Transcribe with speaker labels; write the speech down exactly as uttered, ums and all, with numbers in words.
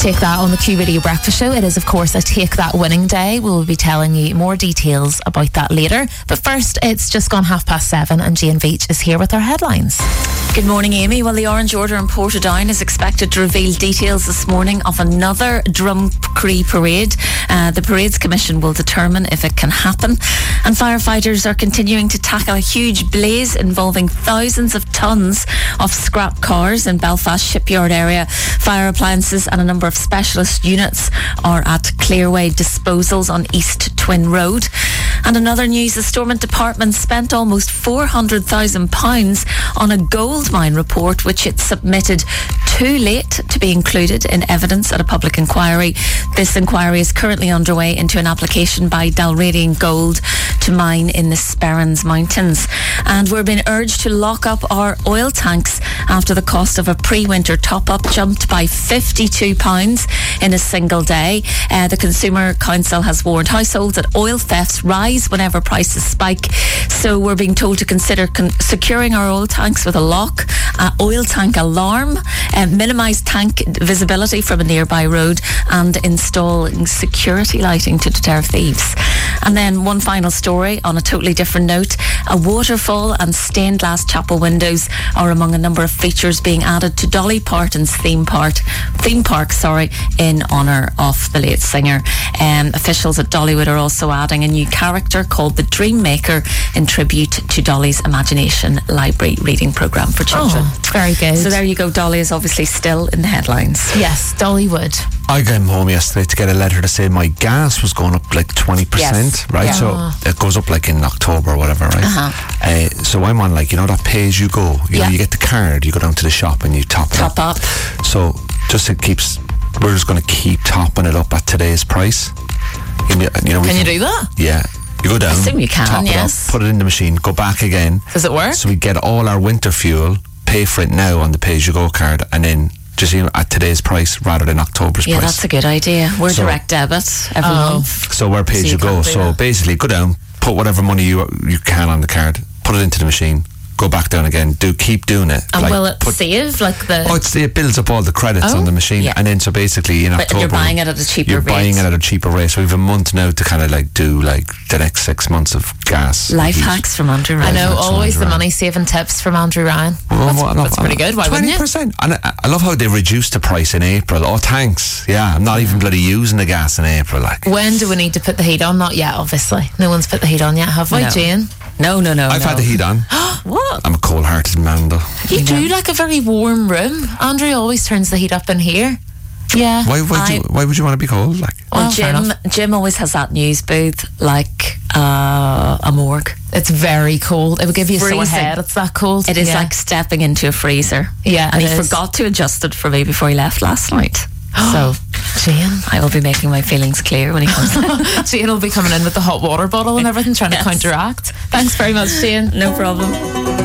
Speaker 1: Take That on the Q Radio Breakfast Show. It is, of course, a Take That winning day. We will be telling you more details about that later. But first, it's just gone half past seven and Jane Veach is here with our headlines.
Speaker 2: Good morning, Amy. Well, the Orange Order in Portadown is expected to reveal details this morning of another Drumcree parade. Uh, the Parades Commission will determine if it can happen. And firefighters are continuing to tackle a huge blaze involving thousands of tonnes of scrap cars in Belfast shipyard area. Fire appliances and a number of specialist units are at Clearway Disposals on East Twin Road. And another news, the Stormont Department spent almost four hundred thousand pounds on a gold mine report which it submitted too late to be included in evidence at a public inquiry. This inquiry is currently underway into an application by Dalradian Gold to mine in the Sperrins Mountains. And we're being urged to lock up our oil tanks after the cost of a pre-winter top-up jumped by fifty-two pounds in a single day. Uh, the Consumer Council has warned households that oil thefts rise whenever prices spike. So we're being told to consider con- securing our oil tanks with a lock, uh, oil tank alarm, uh, minimise tank visibility from a nearby road, and installing security lighting to deter thieves. And then one final story on a totally different note. A waterfall and stained glass chapel windows are among a number of features being added to Dolly Parton's theme park, theme park, sorry, in honour of the late singer. Um, officials at Dollywood are also adding a new character called the Dream Maker in tribute to Dolly's Imagination Library reading programme for children.
Speaker 1: Oh, very good.
Speaker 2: So there you go. Dolly is obviously still in the headlines.
Speaker 1: Yes, Dollywood.
Speaker 3: I came home yesterday to get a letter to say my gas was going up like twenty percent,
Speaker 2: yes.
Speaker 3: right?
Speaker 2: Yeah.
Speaker 3: So it goes up like in October or whatever, right?
Speaker 2: Uh-huh.
Speaker 3: Uh, so I'm on like, you know, that pay as you go. You
Speaker 2: yeah.
Speaker 3: know, you get the card, you go down to the shop and you top it
Speaker 2: top
Speaker 3: up.
Speaker 2: up.
Speaker 3: So just it keeps, we're just going to keep topping it up at today's price. You know, you know,
Speaker 1: can
Speaker 3: can,
Speaker 1: you do that?
Speaker 3: Yeah. You go down,
Speaker 2: I assume you can,
Speaker 3: top
Speaker 2: yes.
Speaker 3: it up, put it in the machine, go back again.
Speaker 1: Does it work?
Speaker 3: So we get all our winter fuel, pay for it now on the pay as you go card, and then just you know, at today's price rather than October's
Speaker 2: yeah,
Speaker 3: price.
Speaker 2: Yeah, that's a good idea. We're
Speaker 3: so,
Speaker 2: direct debit every
Speaker 1: oh.
Speaker 2: month.
Speaker 3: So we're pay as
Speaker 1: so
Speaker 3: you,
Speaker 1: you
Speaker 3: go. So
Speaker 1: that.
Speaker 3: basically, go down, put whatever money you you can on the card, put it into the machine, go back down again. Do keep doing it.
Speaker 1: And
Speaker 3: like,
Speaker 1: will it
Speaker 3: put,
Speaker 1: save like the?
Speaker 3: Oh, it's, it builds up all the credits
Speaker 1: oh?
Speaker 3: on the machine,
Speaker 2: yeah.
Speaker 3: and then so basically in
Speaker 2: but
Speaker 3: October
Speaker 2: you're buying it at a cheaper
Speaker 3: you're
Speaker 2: rate.
Speaker 3: buying it at a cheaper rate. So we have a month now to kind of like do like the next six months of gas.
Speaker 2: Life
Speaker 3: heat.
Speaker 2: hacks from Andrew Ryan.
Speaker 1: I know,
Speaker 3: That's
Speaker 1: always the
Speaker 3: Ryan.
Speaker 1: money saving tips from Andrew Ryan.
Speaker 3: Well,
Speaker 1: that's
Speaker 3: well,
Speaker 1: that's
Speaker 3: no,
Speaker 1: pretty good. Why wouldn't you?
Speaker 3: twenty percent. And I, I love how they reduced the price in April. Oh, thanks. Yeah, I'm not even bloody using the gas in April. Like,
Speaker 1: when do we need to put the heat on? Not yet, obviously. No one's put the heat on yet, have we,
Speaker 2: No.
Speaker 1: Jane?
Speaker 2: No, no, no.
Speaker 3: I've
Speaker 2: no.
Speaker 3: had the heat on.
Speaker 1: What?
Speaker 3: I'm a cold-hearted man, though.
Speaker 1: You
Speaker 2: You
Speaker 1: do
Speaker 2: know.
Speaker 1: like a very warm room. Andrew always turns the heat up in here. Yeah.
Speaker 3: Why? Why, do you,
Speaker 2: I-
Speaker 3: why would you want to be cold? Like,
Speaker 2: Well,
Speaker 1: Oh, fair
Speaker 2: Jim,
Speaker 1: enough.
Speaker 2: Jim always has that news booth like uh, a morgue.
Speaker 1: It's very cold. It would give you a sore
Speaker 2: Freezing.
Speaker 1: head. It's that cold.
Speaker 2: It is
Speaker 1: yeah.
Speaker 2: like stepping into a freezer.
Speaker 1: Yeah,
Speaker 2: and
Speaker 1: it
Speaker 2: he
Speaker 1: is.
Speaker 2: forgot to adjust it for me before he left last night. So
Speaker 1: Jane.
Speaker 2: I will be making my feelings clear when he comes.
Speaker 1: Jane will be coming in with the hot water bottle and everything, trying
Speaker 2: Yes.
Speaker 1: to counteract. Thanks very much, Jane.
Speaker 2: No problem.